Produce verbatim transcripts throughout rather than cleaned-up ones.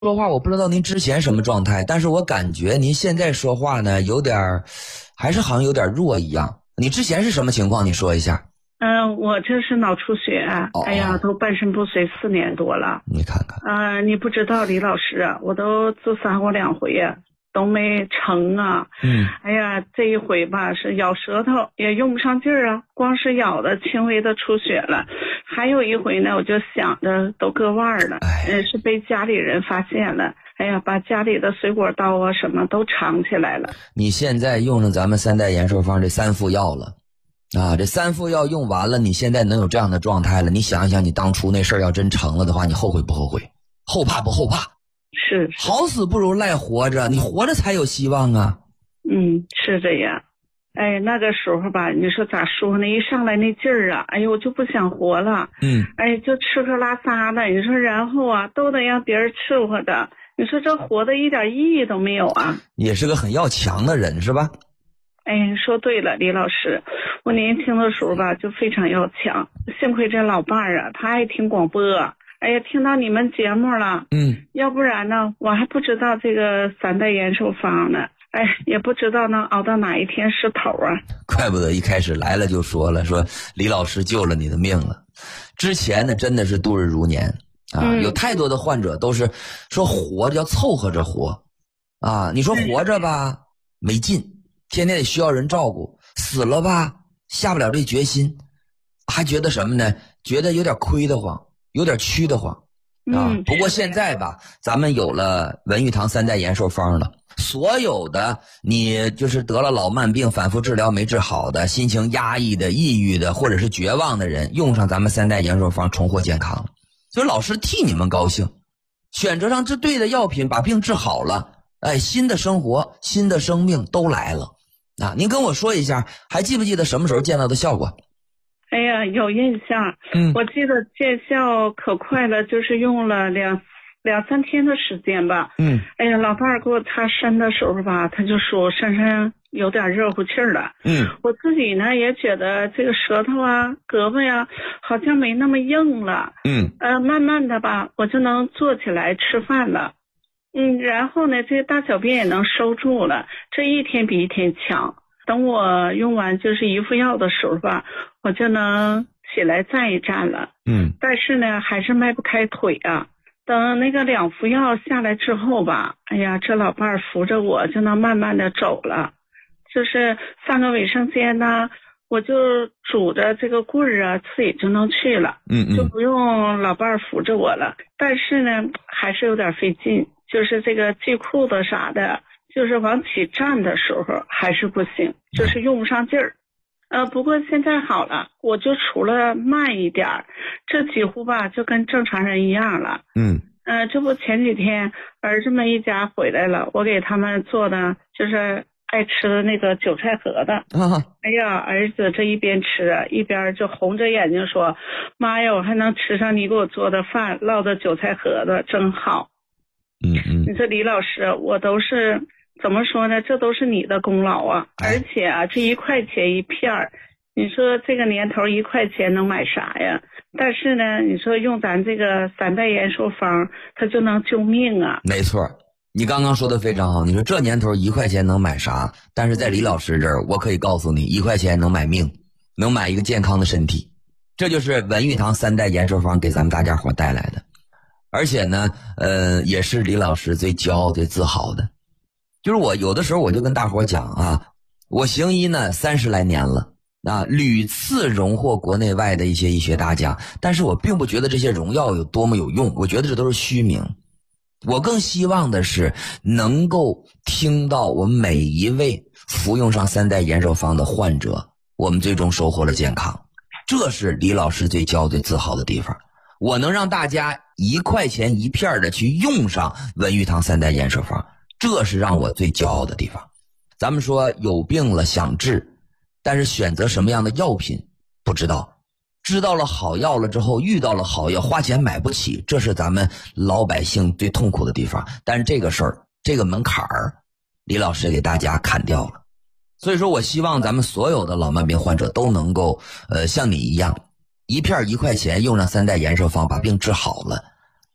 说话我不知道您之前什么状态，但是我感觉您现在说话呢有点还是好像有点弱一样。你之前是什么情况你说一下。 嗯、呃，我这是脑出血、 哦、 哎呀都半身不遂四年多了。 你看看呃你不知道李老师啊，我都自杀过两回呀，都没成啊。 嗯， 哎呀这一回吧是咬舌头也用不上劲儿啊，光是咬的轻微的出血了。还有一回呢我就想着都割腕了，呃是被家里人发现了，哎呀把家里的水果刀啊什么都藏起来了。 你现在用上咱们三代延寿方这三副药了啊，这三副药用完了，你现在能有这样的状态了，你想一想你当初那事儿要真成了的话，你后悔不后悔？后怕不后怕？ 是, 是好死不如赖活着，你活着才有希望啊。 嗯，是这样。哎，那个时候吧，你说咋说呢？一上来那劲儿啊，哎呦，我就不想活了。 嗯， 哎，就吃喝拉撒的，你说然后啊，都得让别人伺候的。你说这活的一点意义都没有啊。 也是个很要强的人是吧？ 哎，说对了，李老师，我年轻的时候吧，就非常要强。幸亏这老伴儿啊，他爱听广播。哎呀，听到你们节目了。 嗯， 要不然呢，我还不知道这个三代延寿方呢。哎，也不知道能熬到哪一天是头啊！ 怪不得一开始来了就说了，说李老师救了你的命了。之前呢，真的是度日如年啊、嗯，有太多的患者都是说活着要凑合着活啊。你说活着吧没劲，天天得需要人照顾；死了吧下不了这决心，还觉得什么呢？觉得有点亏得慌，有点屈得慌啊。 嗯、 不过现在吧，咱们有了文玉堂三代延寿方了。所有的你就是得了老慢病反复治疗没治好的，心情压抑的抑郁的或者是绝望的人，用上咱们三代延寿方重获健康。所以老师替你们高兴，选择上治对的药品把病治好了，哎，新的生活新的生命都来了啊！您跟我说一下，还记不记得什么时候见到的效果？ 哎呀有印象。嗯，我记得见效可快了，就是用了两两三天的时间吧。 嗯， 哎呀，老伴儿给我擦身的时候吧，他就说我身上有点热乎气儿了。 嗯， 我自己呢也觉得这个舌头啊、胳膊呀、啊，好像没那么硬了。 嗯， 呃，慢慢的吧，我就能坐起来吃饭了。嗯，然后呢，这大小便也能收住了，这一天比一天强。等我用完就是一副药的时候吧，我就能起来站一站了。 嗯， 但是呢，还是迈不开腿啊。等那个两副药下来之后吧，哎呀，这老伴儿扶着我就能慢慢的走了，就是上个卫生间呢，我就拄着这个棍儿啊，自己就能去了， 嗯嗯， 就不用老伴儿扶着我了。但是呢，还是有点费劲，就是这个系裤子啥的，就是往起站的时候还是不行，就是用不上劲儿。呃，不过现在好了，我就除了慢一点，这几乎吧就跟正常人一样了。 嗯， 呃，这不前几天儿子们一家回来了，我给他们做的就是爱吃的那个韭菜盒子。 啊， 哎呀，儿子这一边吃一边就红着眼睛说：“妈呀，我还能吃上你给我做的饭，烙的韭菜盒子，真好。” 嗯嗯， 你说李老师，我都是。怎么说呢？这都是你的功劳啊！而且啊，这一块钱一片儿，你说这个年头一块钱能买啥呀？但是呢，你说用咱这个三代延寿方，它就能救命啊！ 没错，你刚刚说的非常好。你说这年头一块钱能买啥？但是在李老师这儿，我可以告诉你，一块钱能买命，能买一个健康的身体。这就是文玉堂三代延寿方给咱们大家伙带来的，而且呢，呃，也是李老师最骄傲、最自豪的。就是我有的时候我就跟大伙讲啊，我行医呢三十来年了啊，屡次荣获国内外的一些医学大奖，但是我并不觉得这些荣耀有多么有用，我觉得这都是虚名。我更希望的是能够听到我们每一位服用上三代延寿方的患者，我们最终收获了健康，这是李老师最骄傲、最自豪的地方。我能让大家一块钱一片的去用上文玉堂三代延寿方，这是让我最骄傲的地方。咱们说有病了想治，但是选择什么样的药品不知道，知道了好药了之后，遇到了好药花钱买不起，这是咱们老百姓最痛苦的地方。但是这个事儿，这个门槛儿，李老师给大家砍掉了。所以说我希望咱们所有的老慢病患者都能够呃像你一样，一片一块钱用上三代延寿方把病治好了，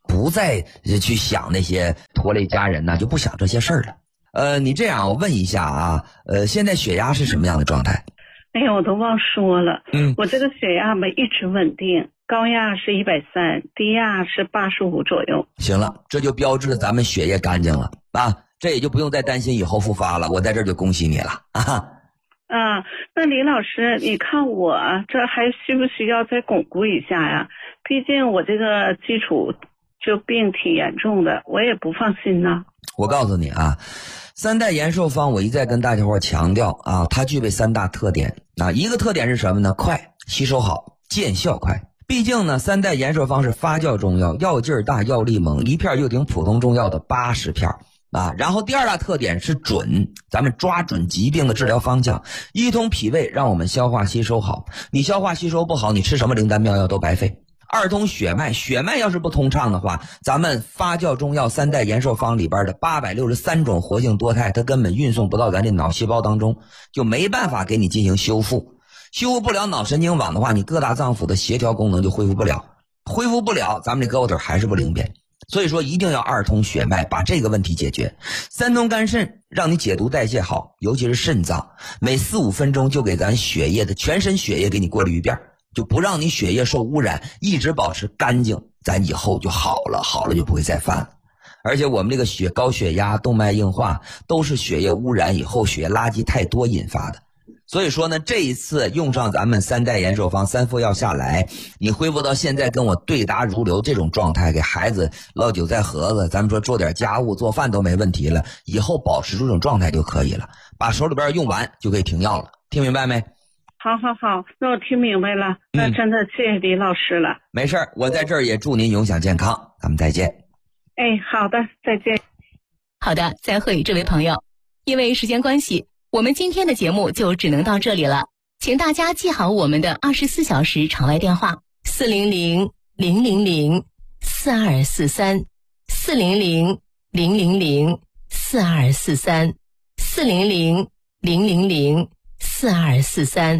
不再去想那些拖累家人呐、啊，就不想这些事儿了。呃，你这样我问一下啊，呃，现在血压是什么样的状态？ 哎呀，我都忘说了， 嗯， 我这个血压吧一直稳定，高压是一百三，低压是八十五左右。 行了，这就标志着咱们血液干净了啊，这也就不用再担心以后复发了。我在这儿就恭喜你了啊！ 啊，那李老师，你看我这还需不需要再巩固一下呀？毕竟我这个基础就病挺严重的，我也不放心呐。 我告诉你啊，三代延寿方我一再跟大家伙强调啊，它具备三大特点啊，一个特点是什么呢？快，吸收好，见效快。毕竟呢，三代延寿方是发酵中药，药劲儿大，药力猛，一片就顶普通中药的八十片啊。然后第二大特点是准，咱们抓准疾病的治疗方向，一通脾胃，让我们消化吸收好。你消化吸收不好，你吃什么灵丹妙药都白费。二通血脉，血脉要是不通畅的话，咱们发酵中药三代延寿方里边的八百六十三种活性多肽，它根本运送不到咱这脑细胞当中，就没办法给你进行修复。修复不了脑神经网的话，你各大脏腑的协调功能就恢复不了，恢复不了，咱们这胳膊腿还是不灵便。所以说一定要二通血脉，把这个问题解决。三通肝肾，让你解毒代谢好，尤其是肾脏，每四五分钟就给咱血液的全身血液给你过滤一遍，就不让你血液受污染，一直保持干净，咱以后就好了，好了就不会再犯了。而且我们这个血高血压、动脉硬化都是血液污染以后血液垃圾太多引发的。所以说呢，这一次用上咱们三代延寿方三副药下来，你恢复到现在跟我对答如流这种状态，给孩子烙酒在盒子，咱们说做点家务做饭都没问题了，以后保持住这种状态就可以了，把手里边用完就可以停药了，听明白没？ 好好好，那我听明白了，那真的谢谢李老师了。 嗯、没事儿，我在这儿也祝您永享健康，咱们再见。 哎，好的，再见。 好的，再会，这位朋友。因为时间关系，我们今天的节目就只能到这里了，请大家记好我们的二十四小时场外电话：四零零零零零四二四三，四零零零零零四二四三，四零零零零零四二四三。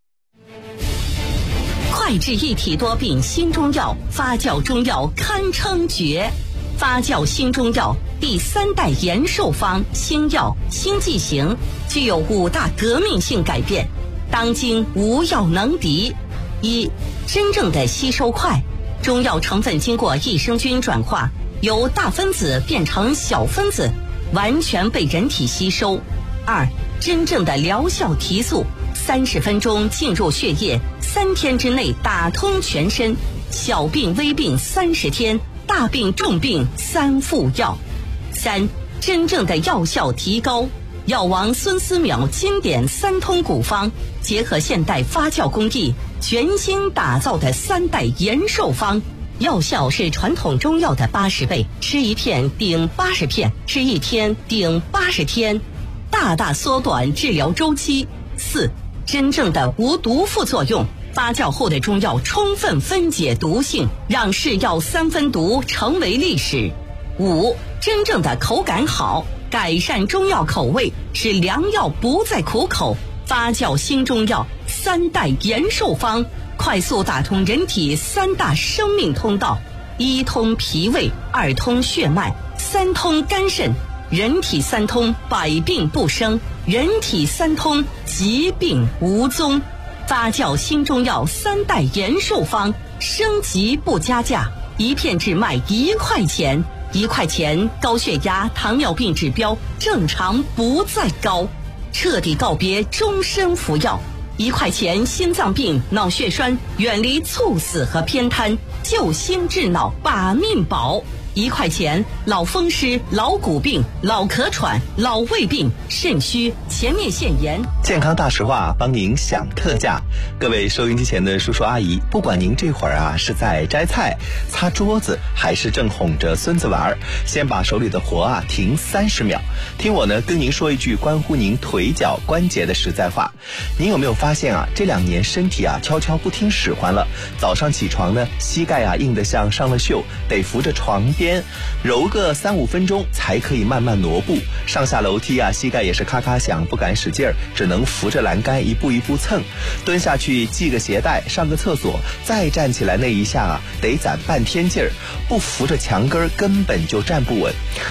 快治一体多病新中药，发酵中药堪称绝。发酵新中药第三代延寿方新药新剂型，具有五大革命性改变，当今无药能敌。一、真正的吸收快，中药成分经过益生菌转化，由大分子变成小分子，完全被人体吸收。二、真正的疗效提速，三十分钟进入血液，三天之内打通全身，小病微病三十天，大病重病三副药。三、真正的药效提高，药王孙思邈经典三通古方，结合现代发酵工艺，全新打造的三代延寿方，药效是传统中药的八十倍，吃一片顶八十片，吃一天顶八十天，大大缩短治疗周期。四、真正的无毒副作用，发酵后的中药充分分解毒性，让是药三分毒成为历史。五、真正的口感好，改善中药口味，使良药不再苦口。发酵新中药三代延寿方，快速打通人体三大生命通道：一通脾胃，二通血脉，三通肝肾。人体三通，百病不生；人体三通，疾病无踪。发酵新中药三代延寿方，升级不加价，一片只卖一块钱。一块钱，高血压、糖尿病指标正常不再高，彻底告别终身服药。一块钱，心脏病、脑血栓远离猝死和偏瘫，救心治脑把命保。一块钱，老风湿、老骨病、老咳喘、老胃病、肾虚、前列腺炎。 健康大实话，帮您享特价。各位收音机前的叔叔阿姨，不管您这会儿啊是在摘菜、擦桌子，还是正哄着孙子玩，先把手里的活啊停三十秒，听我呢跟您说一句关乎您腿脚关节的实在话。您有没有发现啊，这两年身体啊悄悄不听使唤了？早上起床呢，膝盖啊硬得像上了锈，得扶着床边天，揉个三五分钟才可以慢慢挪步。上下楼梯啊，膝盖也是咔咔响，不敢使劲儿，只能扶着栏杆一步一步蹭。蹲下去系个鞋带，上个厕所，再站起来那一下啊，得攒半天劲儿，不扶着墙根儿根本就站不稳。